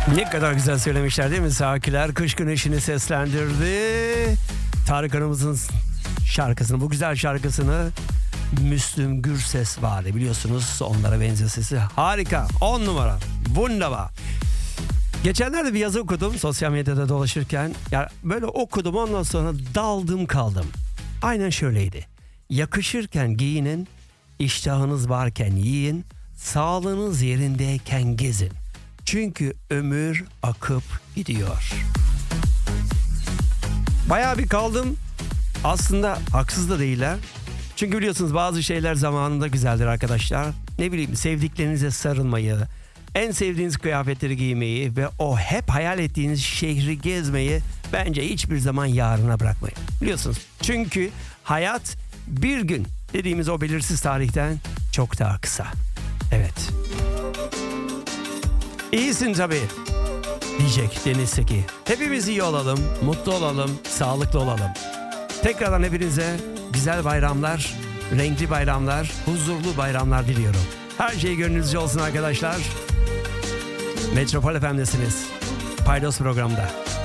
Ne kadar güzel söylemişler değil mi? Sakiler kış güneşini seslendirdi. Tarık Hanım'ızın şarkısını, bu güzel şarkısını Müslüm Gürses vardı biliyorsunuz. Onlara benziyor sesi. Harika. 10 numara. Wunderbar. Geçenlerde bir yazı okudum sosyal medyada dolaşırken. Ya böyle okudum, ondan sonra daldım kaldım. Aynen şöyleydi. Yakışırken giyinin, iştahınız varken yiyin, sağlığınız yerindeyken gezin. Çünkü ömür akıp gidiyor. Bayağı bir kaldım. Aslında haksız da değiller. Çünkü biliyorsunuz bazı şeyler zamanında güzeldir arkadaşlar. Ne bileyim, sevdiklerinize sarılmayı, en sevdiğiniz kıyafetleri giymeyi ve o hep hayal ettiğiniz şehri gezmeyi bence hiçbir zaman yarına bırakmayın. Biliyorsunuz çünkü hayat bir gün dediğimiz o belirsiz tarihten çok daha kısa. Evet. İyisin tabii diyecek Deniz Seki. Hepimiz iyi olalım, mutlu olalım, sağlıklı olalım. Tekrardan hepinize güzel bayramlar, renkli bayramlar, huzurlu bayramlar diliyorum. Her şey gönlünüzce olsun arkadaşlar. Metropol FM'desiniz. Paydos programda.